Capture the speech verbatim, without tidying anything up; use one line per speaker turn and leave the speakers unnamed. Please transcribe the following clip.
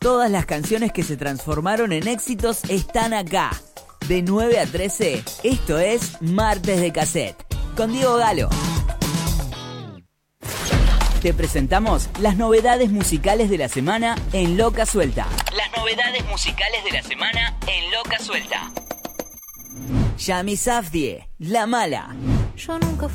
Todas las canciones que se transformaron en éxitos están acá. De nueve a trece, esto es Martes de Cassette, con Diego Galo. Te presentamos las novedades musicales de la semana en Loca Suelta. Las novedades musicales de la semana en Loca Suelta. Yami Safdie, La Mala.
Yo nunca